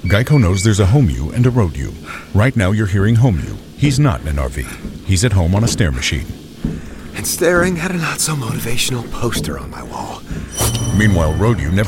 Geico knows there's a home you and a road you. Right now you're hearing home you. He's not in an RV. He's at home on a stair machine. And staring at a not-so-motivational poster on my wall. Meanwhile, road you never